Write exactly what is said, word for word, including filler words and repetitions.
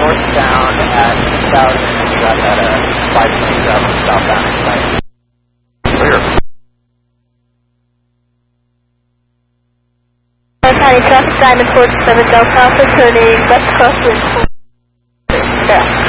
northbound at two thousand, and you got that uh, five twenty-seven southbound flight. Clear. County traffic, Diamond four seven Delta Alpha, turning left crosswind. Yeah.